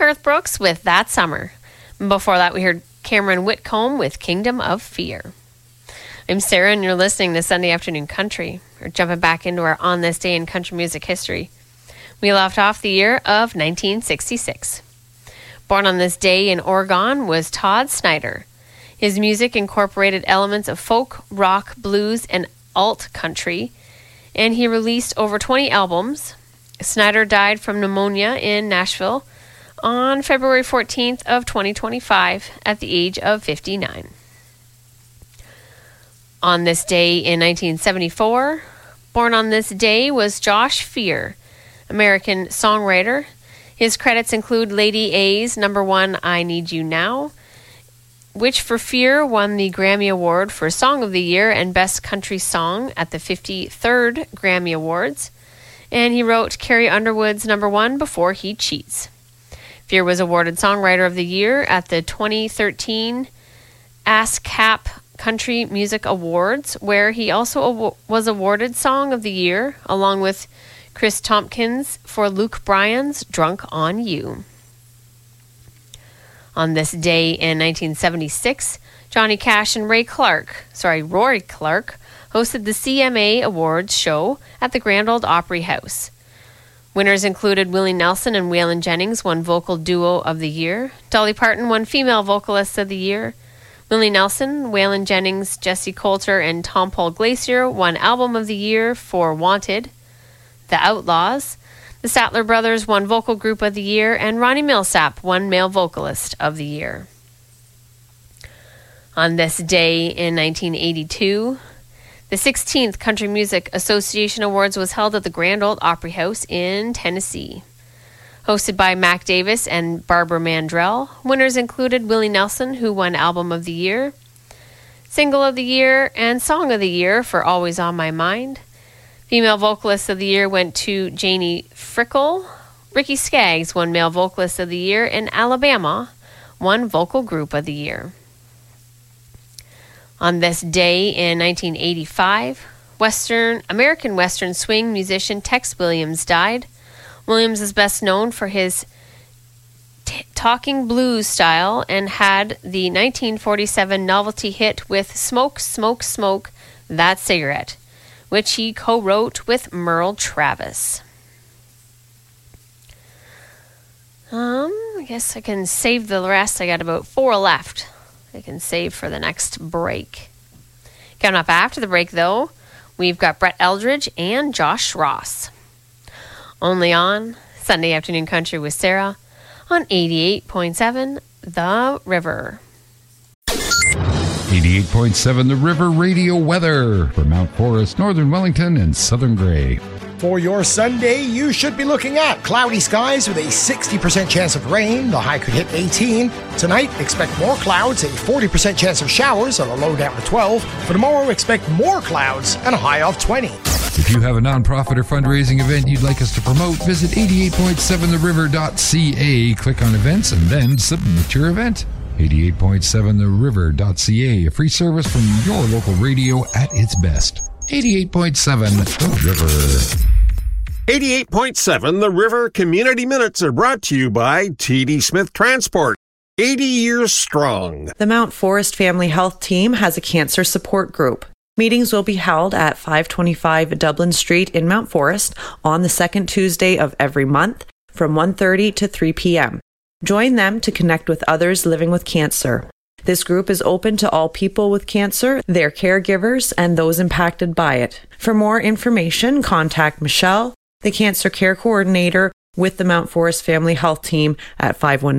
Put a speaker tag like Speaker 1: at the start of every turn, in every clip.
Speaker 1: Garth Brooks with That Summer. Before that, we heard Cameron Whitcomb with Kingdom of Fear. I'm Sarah, and you're listening to Sunday Afternoon Country. We're jumping back into our On This Day in Country Music history. We left off the year of 1966. Born on this day in Oregon was Todd Snider. His music incorporated elements of folk, rock, blues, and alt country, and he released over 20 albums. Snider died from pneumonia in Nashville on February 14th of 2025 at the age of 59. On this day in 1974, born on this day was Josh Fear, American songwriter. His credits include Lady A's number 1 I Need You Now, which for Fear won the Grammy Award for Song of the Year and Best Country Song at the 53rd Grammy Awards. And he wrote Carrie Underwood's number 1 Before He Cheats. Fear was awarded Songwriter of the Year at the 2013 ASCAP Country Music Awards, where he also was awarded Song of the Year, along with Chris Tompkins for Luke Bryan's Drunk on You. On this day in 1976, Johnny Cash and Roy Clark hosted the CMA Awards show at the Grand Ole Opry House. Winners included Willie Nelson and Waylon Jennings won Vocal Duo of the Year. Dolly Parton won Female Vocalist of the Year. Willie Nelson, Waylon Jennings, Jesse Coulter, and Tom Paul Glacier won Album of the Year for Wanted. The Outlaws, the Statler Brothers won Vocal Group of the Year, and Ronnie Milsap won Male Vocalist of the Year. On this day in 1982, the 16th Country Music Association Awards was held at the Grand Ole Opry House in Tennessee. Hosted by Mac Davis and Barbara Mandrell, winners included Willie Nelson, who won Album of the Year, Single of the Year, and Song of the Year for Always on My Mind. Female Vocalist of the Year went to Janie Frickle. Ricky Skaggs won Male Vocalist of the Year, and Alabama won Vocal Group of the Year. On this day in 1985, American Western swing musician Tex Williams died. Williams is best known for his talking blues style and had the 1947 novelty hit with Smoke, Smoke, Smoke, That Cigarette, which he co-wrote with Merle Travis. I guess I can save the rest. I got about 4 left. I can save for the next break. Coming up after the break, though, we've got Brett Eldridge and Josh Ross. Only on Sunday Afternoon Country with Sarah on 88.7 The River.
Speaker 2: 88.7 The River radio weather for Mount Forest, Northern Wellington, and Southern Grey.
Speaker 3: For your Sunday, you should be looking at cloudy skies with a 60% chance of rain. The high could hit 18. Tonight, expect more clouds, a 40% chance of showers on a low down to 12. For tomorrow, expect more clouds and a high of 20.
Speaker 2: If you have a nonprofit or fundraising event you'd like us to promote, visit 88.7theriver.ca, click on events, and then submit your event. 88.7theriver.ca, a free service from your local radio at its best. 88.7 The River.
Speaker 4: 88.7 The River Community Minutes are brought to you by T.D. Smith Transport. 80 years strong.
Speaker 5: The Mount Forest Family Health Team has a cancer support group. Meetings will be held at 525 Dublin Street in Mount Forest on the second Tuesday of every month from 1:30 to 3 p.m. Join them to connect with others living with cancer. This group is open to all people with cancer, their caregivers, and those impacted by it. For more information, contact Michelle, the Cancer Care Coordinator with the Mount Forest Family Health Team at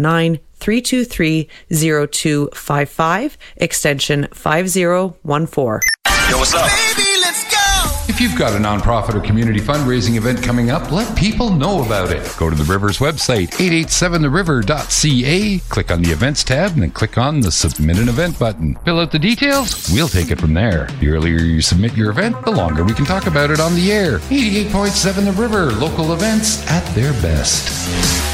Speaker 5: 519-323-0255, extension 5014.
Speaker 4: Yo, what's up?
Speaker 6: Baby, let's go!
Speaker 2: If you've got a nonprofit or community fundraising event coming up, let people know about it. Go to the River's website, 887theriver.ca, click on the Events tab, and then click on the Submit an Event button. Fill out the details, we'll take it from there. The earlier you submit your event, the longer we can talk about it on the air. 88.7 The River, local events at their best.